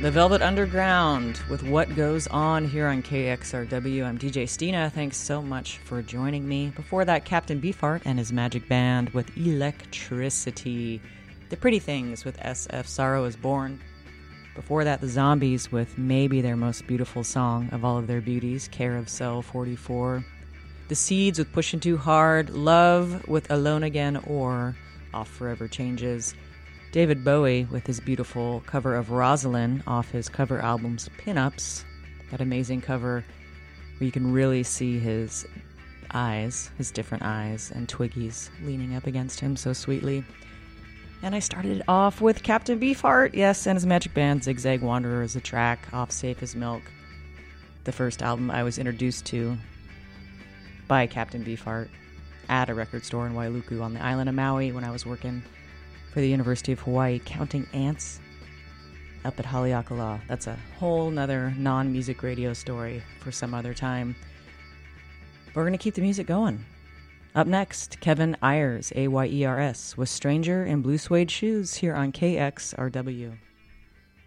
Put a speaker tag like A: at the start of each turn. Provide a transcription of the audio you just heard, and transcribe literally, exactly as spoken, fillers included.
A: The Velvet Underground with What Goes On here on K X R W. I'm D J Stina. Thanks so much for joining me. Before that, Captain Beefheart and his magic band with Electricity. The Pretty Things with S F Sorrow is Born. Before that, the Zombies with maybe their most beautiful song of all of their beauties, Care of Cell forty-four. The Seeds with Pushing Too Hard. Love with Alone Again or Off Forever Changes. David Bowie with his beautiful cover of Rosalind off his cover album's Pinups. That amazing cover where you can really see his eyes, his different eyes, and Twiggy's leaning up against him so sweetly. And I started it off with Captain Beefheart, yes, and his magic band, Zigzag Wanderer, is a track off Safe as Milk, the first album I was introduced to by Captain Beefheart at a record store in Wailuku on the island of Maui when I was working for the University of Hawaii, counting ants up at Haleakala. That's a whole nother non-music radio story for some other time. But we're going to keep the music going. Up next, Kevin Ayers, A Y E R S, with Stranger in Blue Suede Shoes here on K X R W.